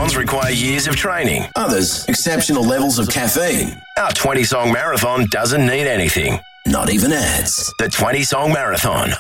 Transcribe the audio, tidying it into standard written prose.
marathons require years of training. Others, exceptional levels of caffeine. Our 20-song marathon doesn't need anything. Not even ads. The 20-song marathon